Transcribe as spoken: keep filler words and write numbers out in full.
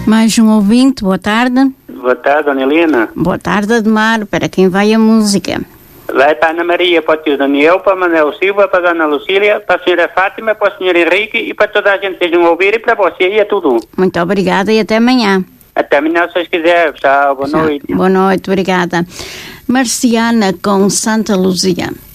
Mais um ouvinte, boa tarde. Boa tarde, Dona Helena. Boa tarde, Ademar. Para quem vai a música? Vai para a Ana Maria, para o tio Daniel, para Manuel Silva, para a Dona Lucília, para a senhora Fátima, para o senhor Henrique e para toda a gente que estejam a ouvir e para você e é tudo. Muito obrigada e até amanhã. Até amanhã, se vocês quiserem. Tchau, boa Tchau. noite. Boa noite, obrigada. Marciana com Santa Luzia.